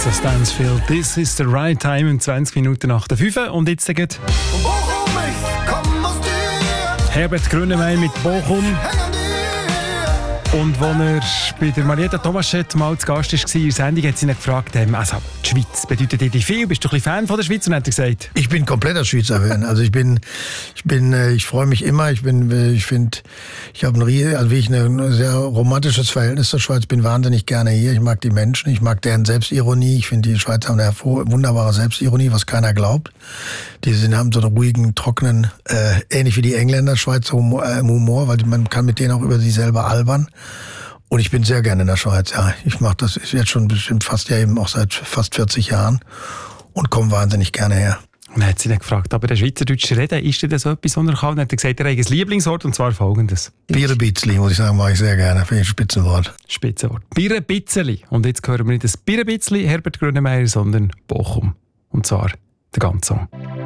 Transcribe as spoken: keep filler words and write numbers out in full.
Texas Stansfield. This is the right time, in zwanzig Minuten nach der fünf. Und jetzt geht Herbert Grönemeyer mit Bochum. Und als er bei der Marietta Thomaschett mal zu Gast war in der Sendung, hat sie ihn gefragt, also, die Schweiz, bedeutet dir die viel? Bist du ein bisschen Fan von der Schweiz? Und hat er gesagt, ich bin kompletter Schweizer Fan. Also ich bin, ich bin, ich freue mich immer. Ich bin, ich finde, ich habe ein, also wie ich ein sehr romantisches Verhältnis zur Schweiz. Bin wahnsinnig gerne hier. Ich mag die Menschen, ich mag deren Selbstironie. Ich finde, die Schweizer haben eine hervor, wunderbare Selbstironie, was keiner glaubt. Die sind, haben so einen ruhigen, trockenen, äh, ähnlich wie die Engländer, Schweizer Humor, äh, Humor, weil man kann mit denen auch über sich selber albern. Und ich bin sehr gerne in der Schweiz, ja. Ich mache das ist jetzt schon bestimmt fast ja eben auch seit fast vierzig Jahren und komme wahnsinnig gerne her. Und dann hat sie dann gefragt, aber der Schweizerdeutsch reden, ist dir das so etwas, was er kann? Und hat er gesagt, er hat ein Lieblingswort, und zwar folgendes. Bierenbitzli, muss ich sagen, mache ich sehr gerne. Finde ich ein Spitzenwort. Spitzenwort. Bierenbitzli. Und jetzt hören wir nicht das Bierenbitzli, Herbert Grönemeyer, sondern Bochum. Und zwar der ganze Song.